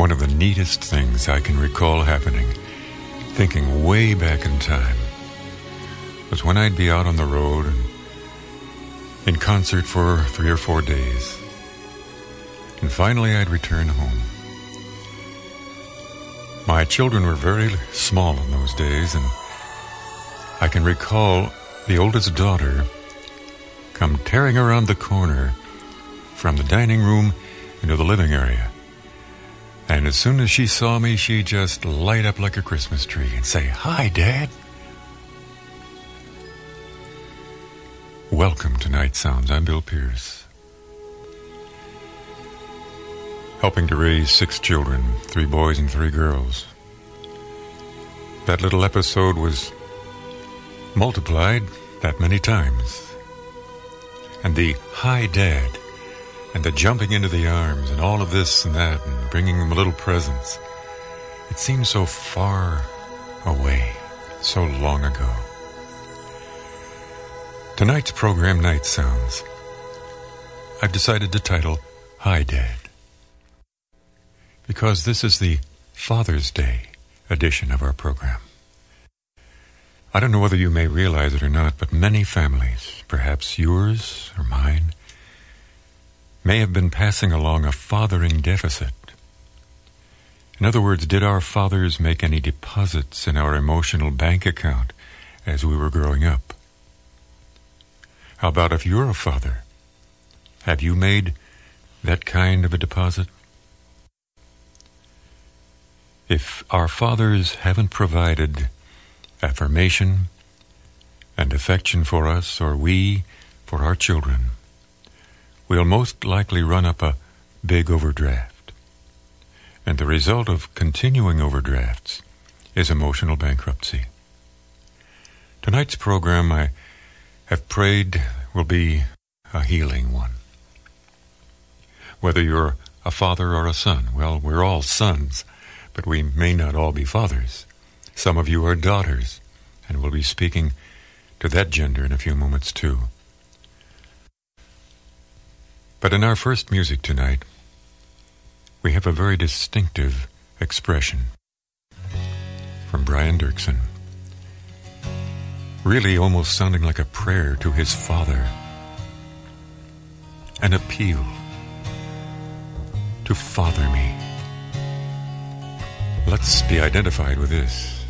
One of the neatest things I can recall happening, thinking way back in time, was when I'd be out on the road and in concert for 3 or 4 days. And finally I'd return home. My children were very small in those days, and I can recall the oldest daughter come tearing around the corner from the dining room into the living area. And as soon as she saw me, she'd just light up like a Christmas tree and say, "Hi, Dad." Welcome to Night Sounds. I'm Bill Pierce. Helping to raise 6 children, 3 boys and 3 girls. That little episode was multiplied that many times. And the "Hi, Dad," and the jumping into the arms, and all of this and that, and bringing them little presents. It seems so far away, so long ago. Tonight's program, Night Sounds, I've decided to title "Hi, Dad," because this is the Father's Day edition of our program. I don't know whether you may realize it or not, but many families, perhaps yours or mine, may have been passing along a fathering deficit. In other words, did our fathers make any deposits in our emotional bank account as we were growing up? How about if you're a father? Have you made that kind of a deposit? If our fathers haven't provided affirmation and affection for us, or we for our children, we'll most likely run up a big overdraft. And the result of continuing overdrafts is emotional bankruptcy. Tonight's program, I have prayed, will be a healing one. Whether you're a father or a son, well, we're all sons, but we may not all be fathers. Some of you are daughters, and we'll be speaking to that gender in a few moments too. But in our first music tonight, we have a very distinctive expression from Brian Dirksen, really almost sounding like a prayer to his father, an appeal to father me. Let's be identified with this.